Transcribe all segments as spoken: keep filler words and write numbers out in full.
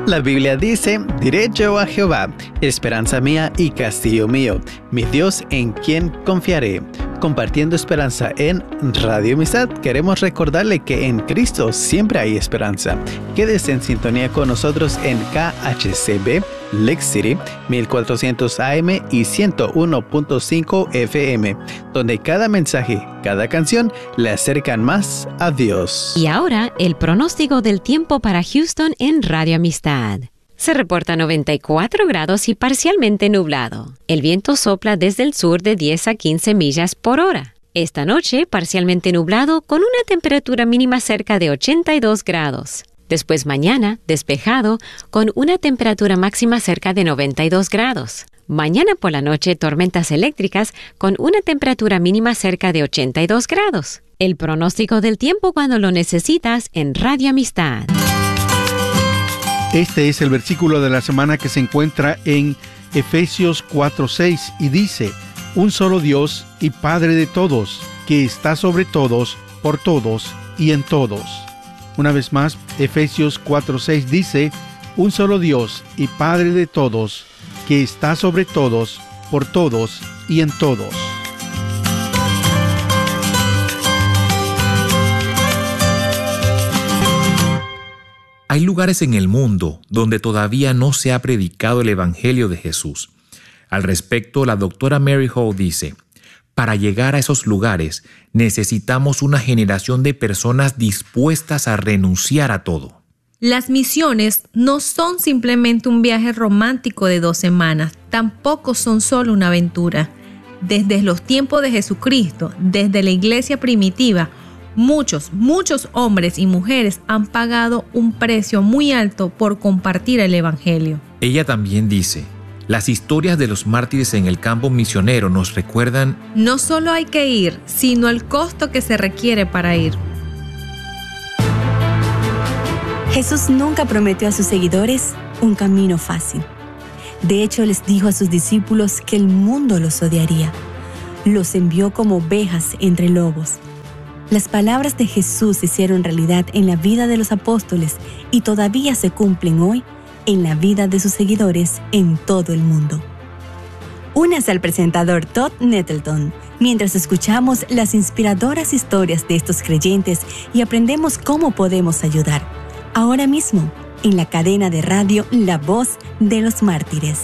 La Biblia dice, diré yo a Jehová, esperanza mía y castillo mío, mi Dios en quien confiaré. Compartiendo esperanza en Radio Amistad, queremos recordarle que en Cristo siempre hay esperanza. Quédese en sintonía con nosotros en K H C B, Lake City, mil cuatrocientos A M y ciento uno punto cinco F M, donde cada mensaje, cada canción le acercan más a Dios. Y ahora, el pronóstico del tiempo para Houston en Radio Amistad. Se reporta noventa y cuatro grados y parcialmente nublado. El viento sopla desde el sur de diez a quince millas por hora. Esta noche, parcialmente nublado con una temperatura mínima cerca de ochenta y dos grados. Después mañana, despejado, con una temperatura máxima cerca de noventa y dos grados. Mañana por la noche, tormentas eléctricas con una temperatura mínima cerca de ochenta y dos grados. El pronóstico del tiempo cuando lo necesitas en Radio Amistad. Este es el versículo de la semana que se encuentra en Efesios cuatro seis y dice: un solo Dios y Padre de todos, que está sobre todos, por todos y en todos. Una vez más, Efesios cuatro seis dice: un solo Dios y Padre de todos, que está sobre todos, por todos y en todos. Hay lugares en el mundo donde todavía no se ha predicado el Evangelio de Jesús. Al respecto, la doctora Mary Hall dice: para llegar a esos lugares necesitamos una generación de personas dispuestas a renunciar a todo. Las misiones no son simplemente un viaje romántico de dos semanas, tampoco son solo una aventura. Desde los tiempos de Jesucristo, desde la iglesia primitiva, Muchos, muchos hombres y mujeres han pagado un precio muy alto por compartir el Evangelio. Ella también dice: las historias de los mártires en el campo misionero nos recuerdan, no solo hay que ir, sino el costo que se requiere para ir. Jesús nunca prometió a sus seguidores un camino fácil. De hecho, les dijo a sus discípulos que el mundo los odiaría. Los envió como ovejas entre lobos. Las palabras de Jesús se hicieron realidad en la vida de los apóstoles y todavía se cumplen hoy en la vida de sus seguidores en todo el mundo. Únase al presentador Todd Nettleton mientras escuchamos las inspiradoras historias de estos creyentes y aprendemos cómo podemos ayudar. Ahora mismo, en la cadena de radio La Voz de los Mártires.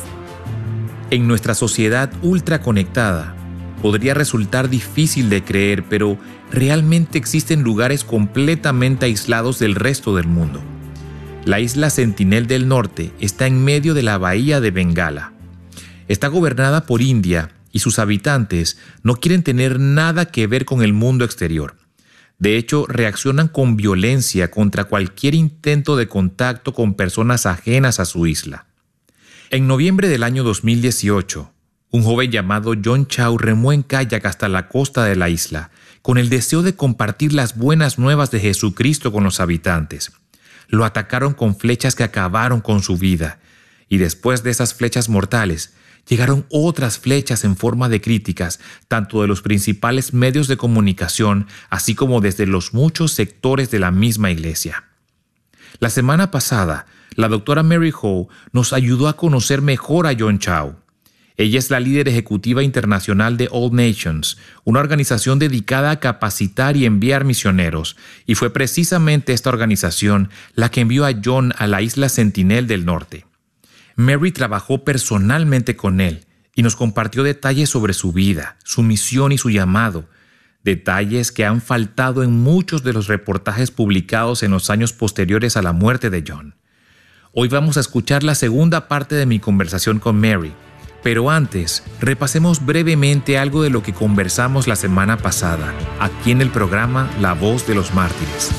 En nuestra sociedad ultraconectada, podría resultar difícil de creer, pero realmente existen lugares completamente aislados del resto del mundo. La isla Sentinel del Norte está en medio de la bahía de Bengala. Está gobernada por India y sus habitantes no quieren tener nada que ver con el mundo exterior. De hecho, reaccionan con violencia contra cualquier intento de contacto con personas ajenas a su isla. En noviembre del año dos mil dieciocho, un joven llamado John Chau remó en kayak hasta la costa de la isla, con el deseo de compartir las buenas nuevas de Jesucristo con los habitantes. Lo atacaron con flechas que acabaron con su vida, y después de esas flechas mortales, llegaron otras flechas en forma de críticas, tanto de los principales medios de comunicación, así como desde los muchos sectores de la misma iglesia. La semana pasada, la doctora Mary Ho nos ayudó a conocer mejor a John Chau. Ella es la líder ejecutiva internacional de All Nations, una organización dedicada a capacitar y enviar misioneros, y fue precisamente esta organización la que envió a John a la isla Sentinel del Norte. Mary trabajó personalmente con él y nos compartió detalles sobre su vida, su misión y su llamado, detalles que han faltado en muchos de los reportajes publicados en los años posteriores a la muerte de John. Hoy vamos a escuchar la segunda parte de mi conversación con Mary. Pero antes, repasemos brevemente algo de lo que conversamos la semana pasada, aquí en el programa La Voz de los Mártires.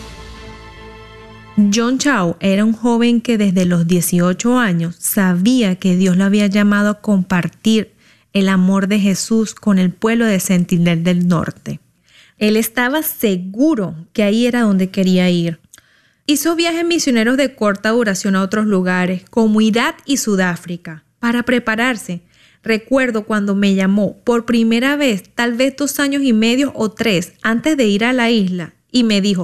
John Chau era un joven que desde los dieciocho años sabía que Dios lo había llamado a compartir el amor de Jesús con el pueblo de Sentinel del Norte. Él estaba seguro que ahí era donde quería ir. Hizo viajes misioneros de corta duración a otros lugares, como Irak y Sudáfrica, para prepararse. Recuerdo cuando me llamó por primera vez, tal vez dos años y medio o tres antes de ir a la isla, y me dijo: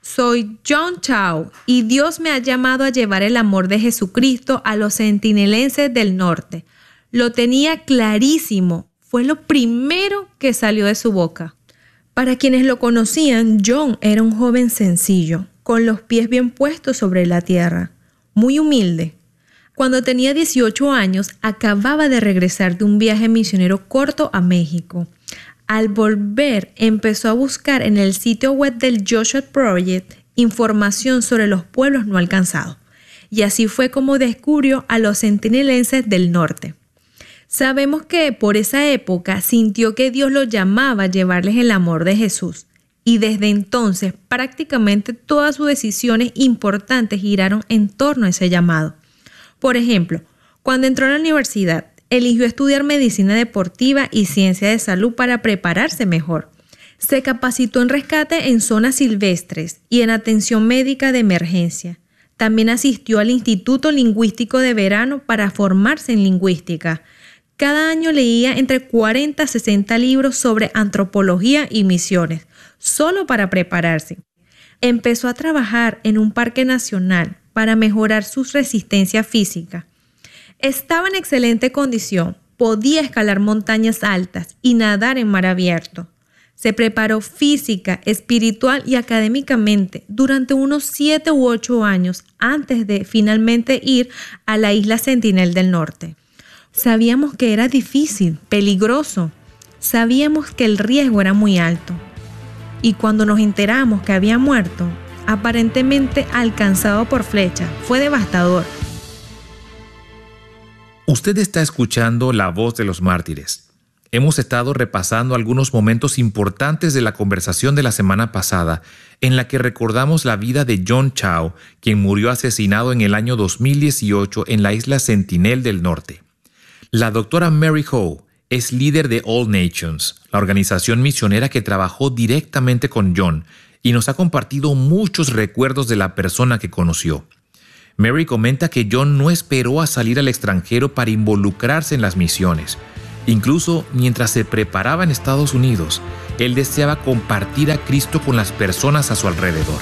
Soy John Chau y Dios me ha llamado a llevar el amor de Jesucristo a los centinelenses del norte. Lo tenía clarísimo. Fue lo primero que salió de su boca. Para quienes lo conocían, John era un joven sencillo, con los pies bien puestos sobre la tierra, muy humilde. Cuando tenía dieciocho años, acababa de regresar de un viaje misionero corto a México. Al volver, empezó a buscar en el sitio web del Joshua Project información sobre los pueblos no alcanzados. Y así fue como descubrió a los centinelenses del norte. Sabemos que por esa época sintió que Dios lo llamaba a llevarles el amor de Jesús. Y desde entonces prácticamente todas sus decisiones importantes giraron en torno a ese llamado. Por ejemplo, cuando entró a la universidad, eligió estudiar medicina deportiva y ciencia de salud para prepararse mejor. Se capacitó en rescate en zonas silvestres y en atención médica de emergencia. También asistió al Instituto Lingüístico de Verano para formarse en lingüística. Cada año leía entre cuarenta a sesenta libros sobre antropología y misiones, solo para prepararse. Empezó a trabajar en un parque nacional para mejorar su resistencia física. Estaba en excelente condición, podía escalar montañas altas y nadar en mar abierto. Se preparó física, espiritual y académicamente durante unos siete u ocho años antes de finalmente ir a la isla Sentinel del Norte. Sabíamos que era difícil, peligroso. Sabíamos que el riesgo era muy alto. Y cuando nos enteramos que había muerto, aparentemente alcanzado por flecha, fue devastador. Usted está escuchando La Voz de los Mártires. Hemos estado repasando algunos momentos importantes de la conversación de la semana pasada, en la que recordamos la vida de John Chau, quien murió asesinado en el año dos mil dieciocho en la isla Sentinel del Norte. La doctora Mary Ho es líder de All Nations, la organización misionera que trabajó directamente con John, y nos ha compartido muchos recuerdos de la persona que conoció. Mary comenta que John no esperó a salir al extranjero para involucrarse en las misiones. Incluso mientras se preparaba en Estados Unidos, él deseaba compartir a Cristo con las personas a su alrededor.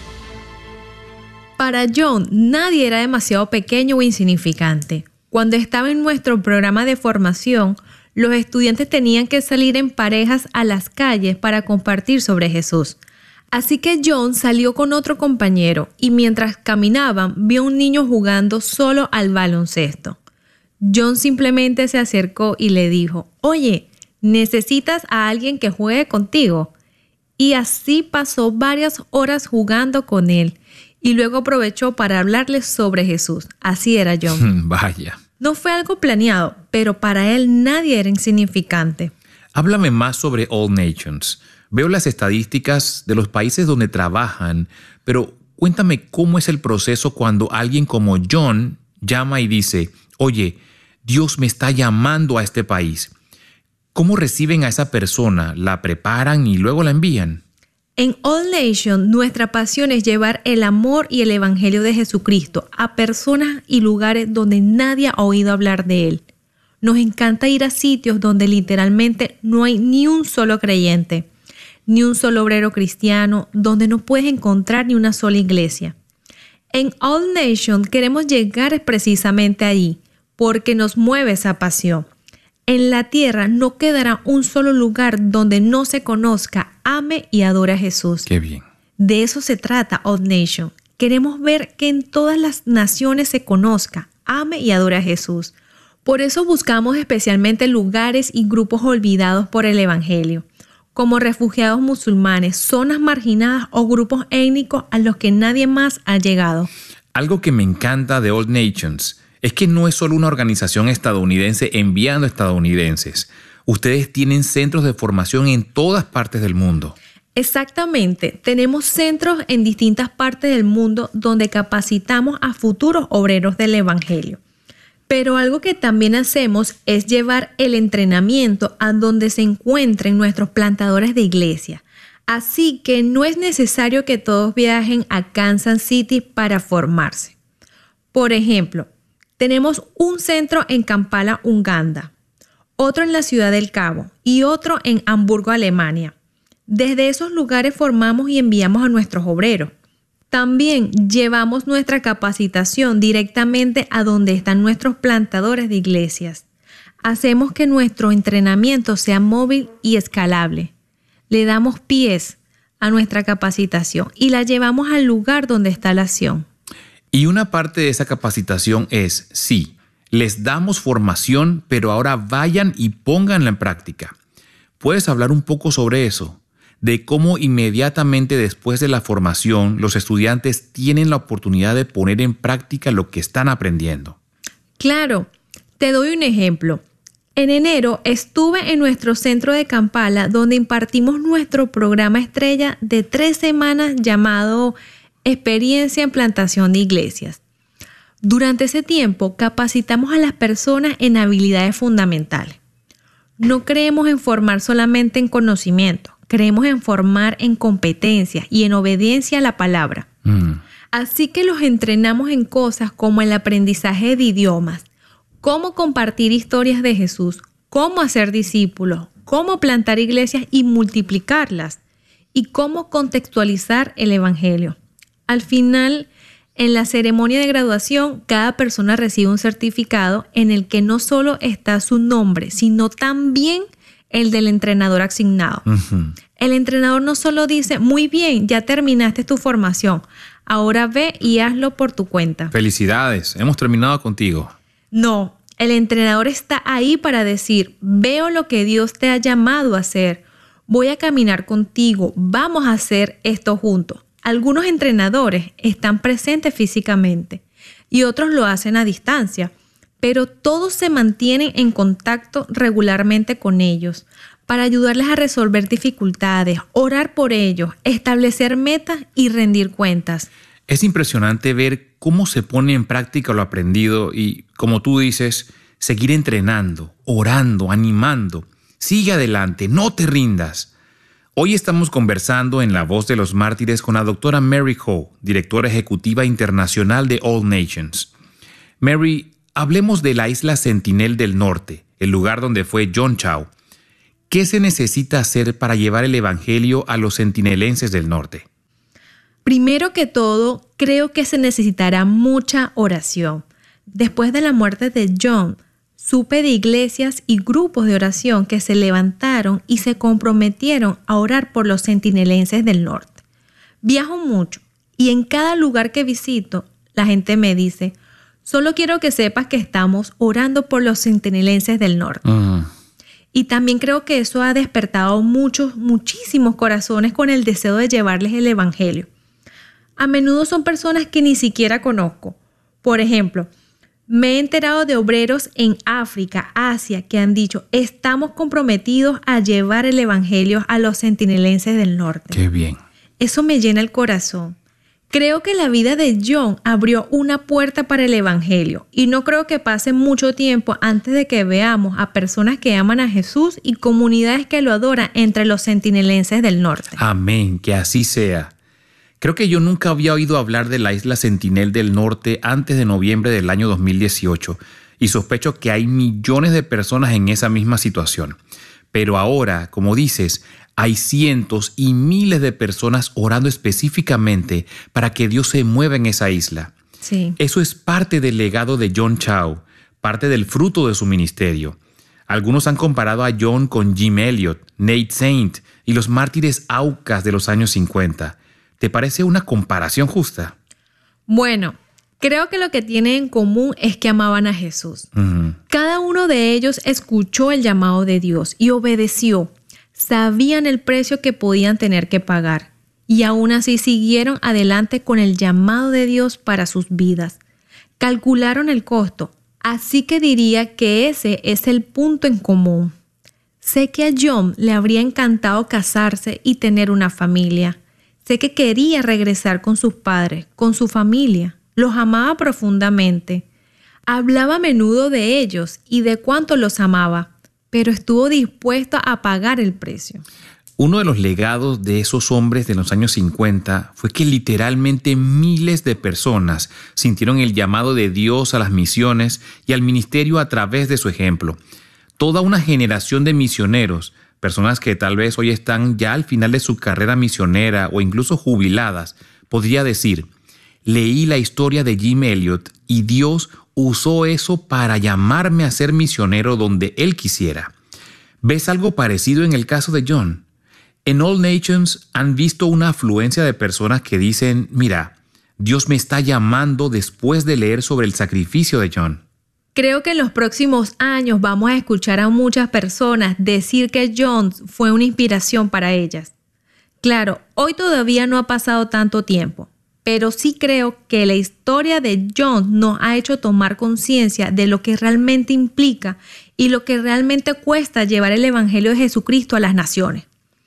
Para John, nadie era demasiado pequeño o insignificante. Cuando estaba en nuestro programa de formación, los estudiantes tenían que salir en parejas a las calles para compartir sobre Jesús. Así que John salió con otro compañero y mientras caminaban vio a un niño jugando solo al baloncesto. John simplemente se acercó y le dijo, «Oye, ¿necesitas a alguien que juegue contigo?» Y así pasó varias horas jugando con él y luego aprovechó para hablarle sobre Jesús. Así era John. Vaya. No fue algo planeado, pero para él nadie era insignificante. Háblame más sobre All Nations. Veo las estadísticas de los países donde trabajan, pero cuéntame cómo es el proceso cuando alguien como John llama y dice, «Oye, Dios me está llamando a este país». ¿Cómo reciben a esa persona? ¿La preparan y luego la envían? En All Nations, nuestra pasión es llevar el amor y el evangelio de Jesucristo a personas y lugares donde nadie ha oído hablar de él. Nos encanta ir a sitios donde literalmente no hay ni un solo creyente, ni un solo obrero cristiano, donde no puedes encontrar ni una sola iglesia. En All Nations queremos llegar precisamente ahí, porque nos mueve esa pasión. En la tierra no quedará un solo lugar donde no se conozca, ame y adore a Jesús. Qué bien. De eso se trata All Nation. Queremos ver que en todas las naciones se conozca, ame y adore a Jesús. Por eso buscamos especialmente lugares y grupos olvidados por el Evangelio, como refugiados musulmanes, zonas marginadas o grupos étnicos a los que nadie más ha llegado. Algo que me encanta de All Nations es que no es solo una organización estadounidense enviando estadounidenses. Ustedes tienen centros de formación en todas partes del mundo. Exactamente. Tenemos centros en distintas partes del mundo donde capacitamos a futuros obreros del Evangelio. Pero algo que también hacemos es llevar el entrenamiento a donde se encuentren nuestros plantadores de iglesia. Así que no es necesario que todos viajen a Kansas City para formarse. Por ejemplo, tenemos un centro en Kampala, Uganda, otro en la Ciudad del Cabo y otro en Hamburgo, Alemania. Desde esos lugares formamos y enviamos a nuestros obreros. También llevamos nuestra capacitación directamente a donde están nuestros plantadores de iglesias. Hacemos que nuestro entrenamiento sea móvil y escalable. Le damos pies a nuestra capacitación y la llevamos al lugar donde está la acción. Y una parte de esa capacitación es, sí, les damos formación, pero ahora vayan y pónganla en práctica. ¿Puedes hablar un poco sobre eso? De cómo inmediatamente después de la formación los estudiantes tienen la oportunidad de poner en práctica lo que están aprendiendo. Claro, te doy un ejemplo. En enero estuve en nuestro centro de Kampala donde impartimos nuestro programa estrella de tres semanas llamado Experiencia en Plantación de Iglesias. Durante ese tiempo capacitamos a las personas en habilidades fundamentales. No creemos en formar solamente en conocimiento. Creemos en formar en competencias y en obediencia a la palabra. Mm. Así que los entrenamos en cosas como el aprendizaje de idiomas, cómo compartir historias de Jesús, cómo hacer discípulos, cómo plantar iglesias y multiplicarlas, y cómo contextualizar el evangelio. Al final, en la ceremonia de graduación, cada persona recibe un certificado en el que no solo está su nombre, sino también el del entrenador asignado. Uh-huh. El entrenador no solo dice, muy bien, ya terminaste tu formación, ahora ve y hazlo por tu cuenta. Felicidades, hemos terminado contigo. No, el entrenador está ahí para decir, veo lo que Dios te ha llamado a hacer, voy a caminar contigo, vamos a hacer esto juntos. Algunos entrenadores están presentes físicamente y otros lo hacen a distancia, pero todos se mantienen en contacto regularmente con ellos para ayudarles a resolver dificultades, orar por ellos, establecer metas y rendir cuentas. Es impresionante ver cómo se pone en práctica lo aprendido y, como tú dices, seguir entrenando, orando, animando. Sigue adelante, no te rindas. Hoy estamos conversando en La Voz de los Mártires con la doctora Mary Ho, directora ejecutiva internacional de All Nations. Mary, hablemos de la isla Sentinel del Norte, el lugar donde fue John Chau. ¿Qué se necesita hacer para llevar el evangelio a los sentinelenses del norte? Primero que todo, creo que se necesitará mucha oración. Después de la muerte de John, supe de iglesias y grupos de oración que se levantaron y se comprometieron a orar por los sentinelenses del norte. Viajo mucho y en cada lugar que visito, la gente me dice, solo quiero que sepas que estamos orando por los sentinelenses del norte. Uh-huh. Y también creo que eso ha despertado muchos, muchísimos corazones con el deseo de llevarles el evangelio. A menudo son personas que ni siquiera conozco. Por ejemplo, me he enterado de obreros en África, Asia, que han dicho, estamos comprometidos a llevar el evangelio a los sentinelenses del norte. ¡Qué bien! Eso me llena el corazón. Creo que la vida de John abrió una puerta para el evangelio y no creo que pase mucho tiempo antes de que veamos a personas que aman a Jesús y comunidades que lo adoran entre los sentinelenses del norte. Amén, que así sea. Creo que yo nunca había oído hablar de la isla Sentinel del Norte antes de noviembre del año dos mil dieciocho y sospecho que hay millones de personas en esa misma situación. Pero ahora, como dices, hay cientos y miles de personas orando específicamente para que Dios se mueva en esa isla. Sí. Eso es parte del legado de John Chau, parte del fruto de su ministerio. Algunos han comparado a John con Jim Elliot, Nate Saint y los mártires Aucas de los años cincuenta. ¿Te parece una comparación justa? Bueno, creo que lo que tienen en común es que amaban a Jesús. Uh-huh. Cada uno de ellos escuchó el llamado de Dios y obedeció. Sabían el precio que podían tener que pagar y aún así siguieron adelante con el llamado de Dios para sus vidas. Calcularon el costo, así que diría que ese es el punto en común. Sé que a John le habría encantado casarse y tener una familia. Sé que quería regresar con sus padres, con su familia. Los amaba profundamente. Hablaba a menudo de ellos y de cuánto los amaba, pero estuvo dispuesto a pagar el precio. Uno de los legados de esos hombres de los años cincuenta fue que literalmente miles de personas sintieron el llamado de Dios a las misiones y al ministerio a través de su ejemplo. Toda una generación de misioneros, personas que tal vez hoy están ya al final de su carrera misionera o incluso jubiladas, podría decir, leí la historia de Jim Elliot y Dios usó eso para llamarme a ser misionero donde Él quisiera. ¿Ves algo parecido en el caso de John? En All Nations han visto una afluencia de personas que dicen, mira, Dios me está llamando después de leer sobre el sacrificio de John. Creo que en los próximos años vamos a escuchar a muchas personas decir que John fue una inspiración para ellas. Claro, hoy todavía no ha pasado tanto tiempo, pero sí creo que la historia de John nos ha hecho tomar conciencia de lo que realmente implica y lo que realmente cuesta llevar el Evangelio de Jesucristo a las naciones.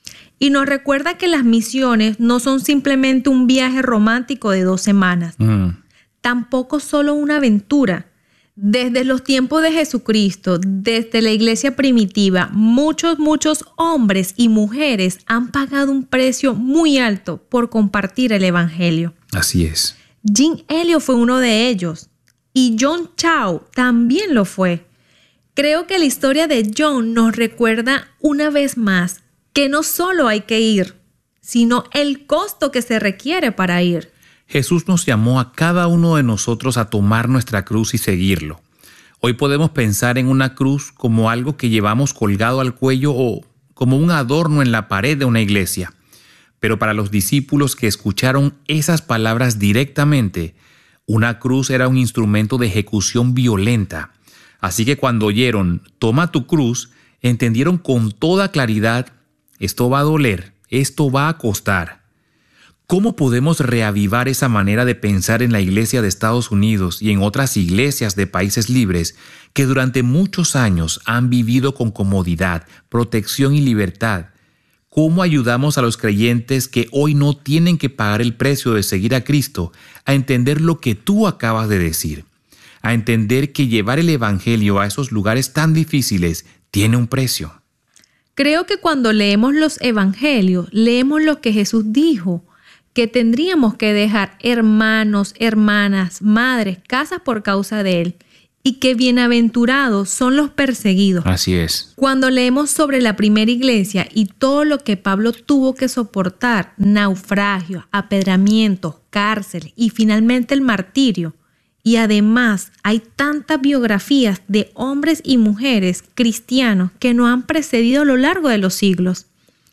Y nos recuerda que las misiones no son simplemente un viaje romántico de dos semanas, mm. tampoco solo una aventura. Desde los tiempos de Jesucristo, desde la iglesia primitiva, muchos, muchos hombres y mujeres han pagado un precio muy alto por compartir el Evangelio. Así es. Jim Elliot fue uno de ellos y John Chau también lo fue. Creo que la historia de John nos recuerda una vez más que no solo hay que ir, sino el costo que se requiere para ir. Jesús nos llamó a cada uno de nosotros a tomar nuestra cruz y seguirlo. Hoy podemos pensar en una cruz como algo que llevamos colgado al cuello o como un adorno en la pared de una iglesia. Pero para los discípulos que escucharon esas palabras directamente, una cruz era un instrumento de ejecución violenta. Así que cuando oyeron, toma tu cruz, entendieron con toda claridad, esto va a doler, esto va a costar. ¿Cómo podemos reavivar esa manera de pensar en la iglesia de Estados Unidos y en otras iglesias de países libres que durante muchos años han vivido con comodidad, protección y libertad? ¿Cómo ayudamos a los creyentes que hoy no tienen que pagar el precio de seguir a Cristo a entender lo que tú acabas de decir? A entender que llevar el Evangelio a esos lugares tan difíciles tiene un precio. Creo que cuando leemos los Evangelios, leemos lo que Jesús dijo, que tendríamos que dejar hermanos, hermanas, madres, casas por causa de Él, y que bienaventurados son los perseguidos. Así es. Cuando leemos sobre la primera iglesia y todo lo que Pablo tuvo que soportar, naufragios, apedramientos, cárcel y finalmente el martirio, y además hay tantas biografías de hombres y mujeres cristianos que nos han precedido a lo largo de los siglos.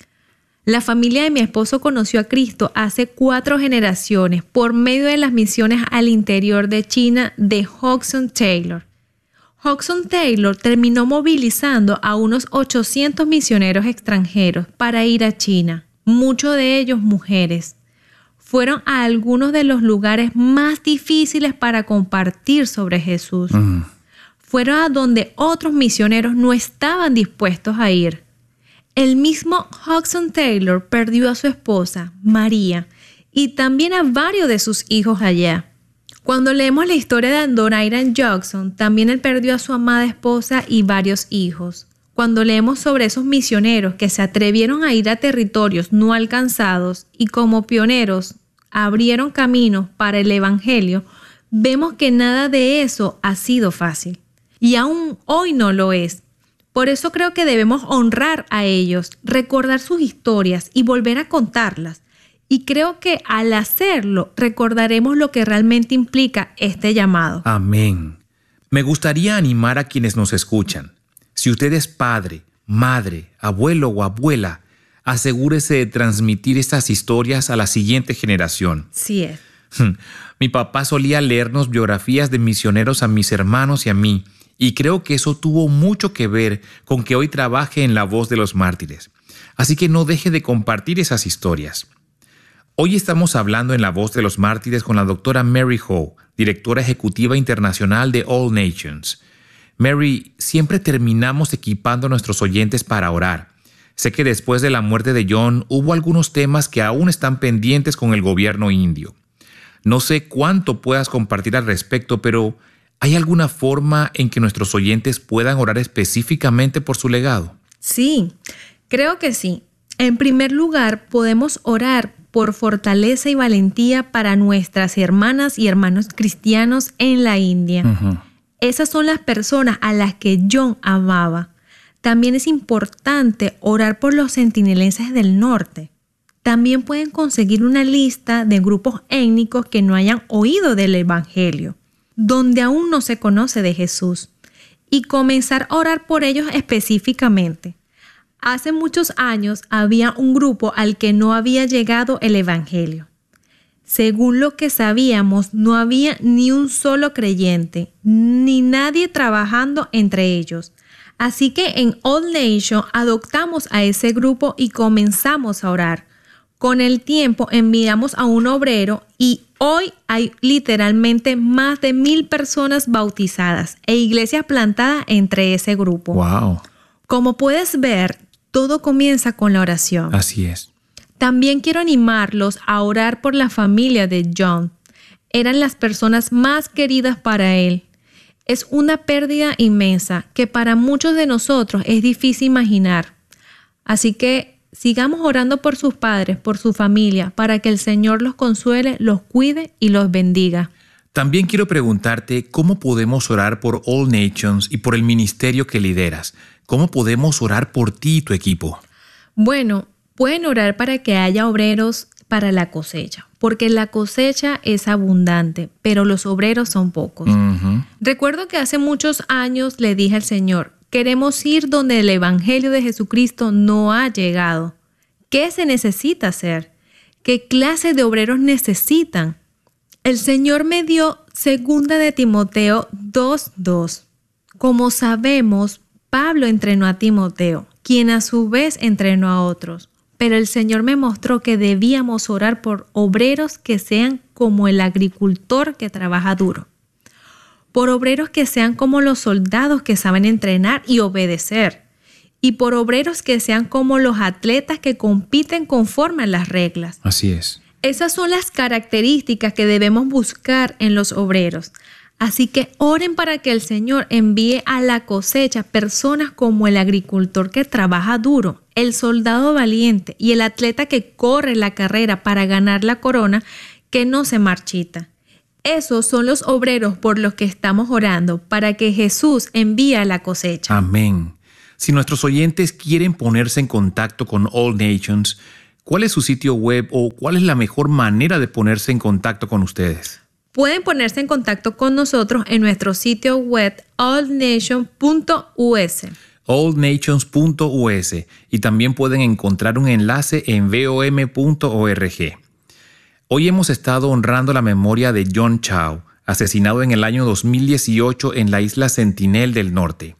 La familia de mi esposo conoció a Cristo hace cuatro generaciones por medio de las misiones al interior de China de Hudson Taylor. Hudson Taylor terminó movilizando a unos ochocientos misioneros extranjeros para ir a China, muchos de ellos mujeres. Fueron a algunos de los lugares más difíciles para compartir sobre Jesús. Uh-huh. Fueron a donde otros misioneros no estaban dispuestos a ir. El mismo Hudson Taylor perdió a su esposa, María, y también a varios de sus hijos allá. Cuando leemos la historia de Adoniram Judson, también él perdió a su amada esposa y varios hijos. Cuando leemos sobre esos misioneros que se atrevieron a ir a territorios no alcanzados y como pioneros abrieron caminos para el Evangelio, vemos que nada de eso ha sido fácil. Y aún hoy no lo es. Por eso creo que debemos honrar a ellos, recordar sus historias y volver a contarlas. Y creo que al hacerlo recordaremos lo que realmente implica este llamado. Amén. Me gustaría animar a quienes nos escuchan. Si usted es padre, madre, abuelo o abuela, asegúrese de transmitir estas historias a la siguiente generación. Sí es. Mi papá solía leernos biografías de misioneros a mis hermanos y a mí, y creo que eso tuvo mucho que ver con que hoy trabaje en La Voz de los Mártires. Así que no deje de compartir esas historias. Hoy estamos hablando en La Voz de los Mártires con la doctora Mary Ho, directora ejecutiva internacional de All Nations. Mary, siempre terminamos equipando a nuestros oyentes para orar. Sé que después de la muerte de John hubo algunos temas que aún están pendientes con el gobierno indio. No sé cuánto puedas compartir al respecto, pero ¿hay alguna forma en que nuestros oyentes puedan orar específicamente por su legado? Sí, creo que sí. En primer lugar, podemos orar por fortaleza y valentía para nuestras hermanas y hermanos cristianos en la India. Uh-huh. Esas son las personas a las que John amaba. También es importante orar por los centinelenses del norte. También pueden conseguir una lista de grupos étnicos que no hayan oído del Evangelio, donde aún no se conoce de Jesús, y comenzar a orar por ellos específicamente. Hace muchos años había un grupo al que no había llegado el Evangelio. Según lo que sabíamos, no había ni un solo creyente, ni nadie trabajando entre ellos. Así que en All Nation adoptamos a ese grupo y comenzamos a orar. Con el tiempo enviamos a un obrero y hoy hay literalmente más de mil personas bautizadas e iglesias plantadas entre ese grupo. Wow. Como puedes ver, todo comienza con la oración. Así es. También quiero animarlos a orar por la familia de John. Eran las personas más queridas para él. Es una pérdida inmensa que para muchos de nosotros es difícil imaginar. Así que sigamos orando por sus padres, por su familia, para que el Señor los consuele, los cuide y los bendiga. También quiero preguntarte cómo podemos orar por All Nations y por el ministerio que lideras. ¿Cómo podemos orar por ti y tu equipo? Bueno, pueden orar para que haya obreros para la cosecha, porque la cosecha es abundante, pero los obreros son pocos. Uh-huh. Recuerdo que hace muchos años le dije al Señor, queremos ir donde el Evangelio de Jesucristo no ha llegado. ¿Qué se necesita hacer? ¿Qué clase de obreros necesitan? El Señor me dio segunda de Timoteo dos dos. Como sabemos, Pablo entrenó a Timoteo, quien a su vez entrenó a otros. Pero el Señor me mostró que debíamos orar por obreros que sean como el agricultor que trabaja duro. Por obreros que sean como los soldados que saben entrenar y obedecer. Y por obreros que sean como los atletas que compiten conforme a las reglas. Así es. Esas son las características que debemos buscar en los obreros. Así que oren para que el Señor envíe a la cosecha personas como el agricultor que trabaja duro, el soldado valiente y el atleta que corre la carrera para ganar la corona que no se marchita. Esos son los obreros por los que estamos orando para que Jesús envíe a la cosecha. Amén. Si nuestros oyentes quieren ponerse en contacto con All Nations, ¿cuál es su sitio web o cuál es la mejor manera de ponerse en contacto con ustedes? Pueden ponerse en contacto con nosotros en nuestro sitio web all nation punto u s. all nations punto u s y también pueden encontrar un enlace en vom punto org. Hoy hemos estado honrando la memoria de John Chau, asesinado en el año dos mil dieciocho en la isla Sentinel del Norte.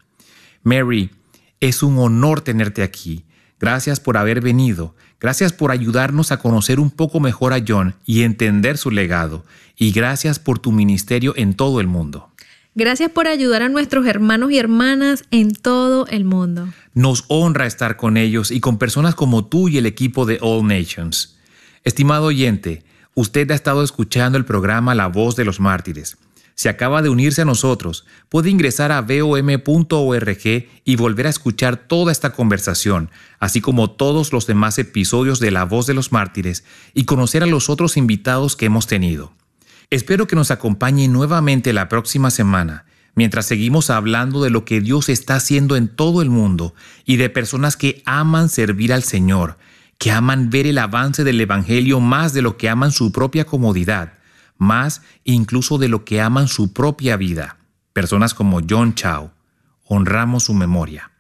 Mary, es un honor tenerte aquí. Gracias por haber venido. Gracias por ayudarnos a conocer un poco mejor a John y entender su legado. Y gracias por tu ministerio en todo el mundo. Gracias por ayudar a nuestros hermanos y hermanas en todo el mundo. Nos honra estar con ellos y con personas como tú y el equipo de All Nations. Estimado oyente, usted ha estado escuchando el programa La Voz de los Mártires. Si acaba de unirse a nosotros, puede ingresar a vom punto org y volver a escuchar toda esta conversación, así como todos los demás episodios de La Voz de los Mártires y conocer a los otros invitados que hemos tenido. Espero que nos acompañe nuevamente la próxima semana, mientras seguimos hablando de lo que Dios está haciendo en todo el mundo y de personas que aman servir al Señor, que aman ver el avance del Evangelio más de lo que aman su propia comodidad, más incluso de lo que aman su propia vida. Personas como John Chau. Honramos su memoria.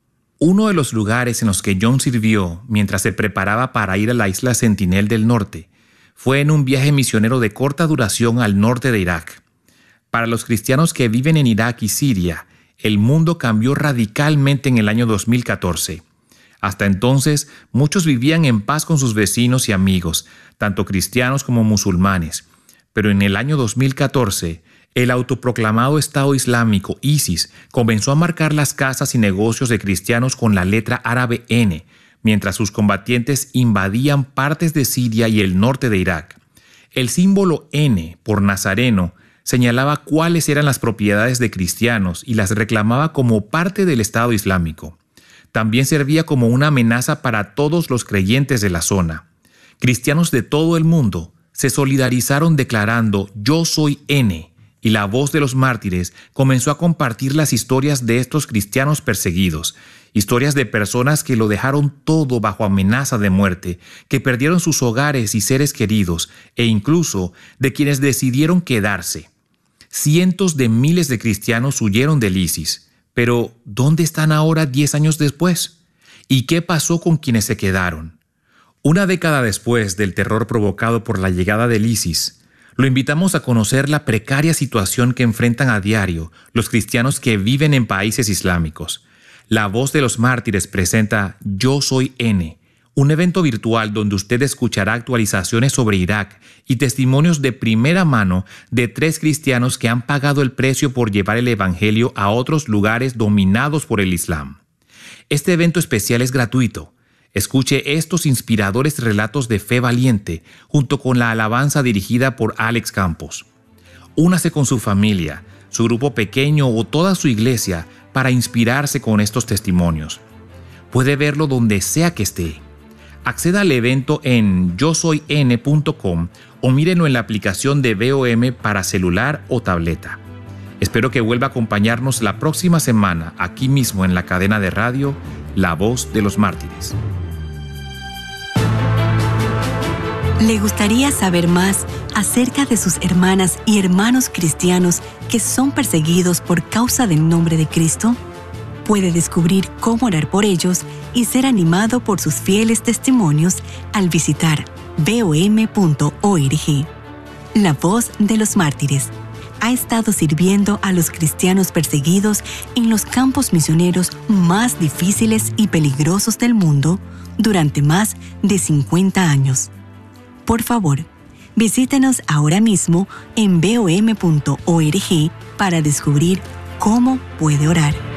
Uno de los lugares en los que John sirvió mientras se preparaba para ir a la isla Sentinel del Norte fue en un viaje misionero de corta duración al norte de Irak. Para los cristianos que viven en Irak y Siria, el mundo cambió radicalmente en el año dos mil catorce. Hasta entonces, muchos vivían en paz con sus vecinos y amigos, tanto cristianos como musulmanes. Pero en el año dos mil catorce, el autoproclamado Estado Islámico, ISIS, comenzó a marcar las casas y negocios de cristianos con la letra árabe N, mientras sus combatientes invadían partes de Siria y el norte de Irak. El símbolo N, por nazareno, señalaba cuáles eran las propiedades de cristianos y las reclamaba como parte del Estado Islámico. También servía como una amenaza para todos los creyentes de la zona. Cristianos de todo el mundo se solidarizaron declarando «Yo soy N», y la Voz de los Mártires comenzó a compartir las historias de estos cristianos perseguidos, Historias de personas que lo dejaron todo bajo amenaza de muerte, que perdieron sus hogares y seres queridos, e incluso de quienes decidieron quedarse. Cientos de miles de cristianos huyeron del ISIS, pero ¿dónde están ahora diez años después? ¿Y qué pasó con quienes se quedaron? Una década después del terror provocado por la llegada del ISIS, lo invitamos a conocer la precaria situación que enfrentan a diario los cristianos que viven en países islámicos. La Voz de los Mártires presenta Yo Soy N, un evento virtual donde usted escuchará actualizaciones sobre Irak y testimonios de primera mano de tres cristianos que han pagado el precio por llevar el evangelio a otros lugares dominados por el Islam. Este evento especial es gratuito. Escuche estos inspiradores relatos de fe valiente junto con la alabanza dirigida por Alex Campos. Únase con su familia, su grupo pequeño o toda su iglesia para inspirarse con estos testimonios. Puede verlo donde sea que esté. Acceda al evento en yo soy n punto com o mírenlo en la aplicación de V O M para celular o tableta. Espero que vuelva a acompañarnos la próxima semana aquí mismo en la cadena de radio La Voz de los Mártires. ¿Le gustaría saber más acerca de sus hermanas y hermanos cristianos que son perseguidos por causa del nombre de Cristo? Puede descubrir cómo orar por ellos y ser animado por sus fieles testimonios al visitar V O M punto org. La Voz de los Mártires ha estado sirviendo a los cristianos perseguidos en los campos misioneros más difíciles y peligrosos del mundo durante más de cincuenta años. Por favor, visítenos ahora mismo en V O M punto org para descubrir cómo puede orar.